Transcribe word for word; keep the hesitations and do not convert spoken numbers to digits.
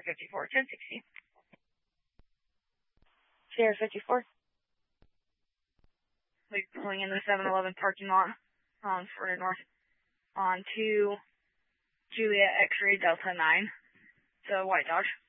fifty-four, ten sixty. Sierra fifty-four. We're pulling in the seven eleven parking lot on Florida North on two Juliet X-ray Delta nine. It's a white Dodge.